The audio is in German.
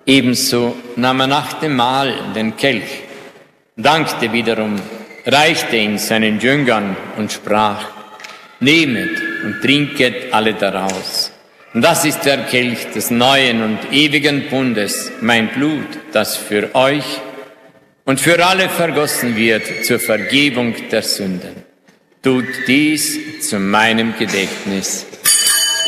Ebenso nahm er nach dem Mahl den Kelch, dankte wiederum, reichte ihn seinen Jüngern und sprach: Nehmet und trinket alle daraus. Das ist der Kelch des neuen und ewigen Bundes, mein Blut, das für euch und für alle vergossen wird zur Vergebung der Sünden. Tut dies zu meinem Gedächtnis.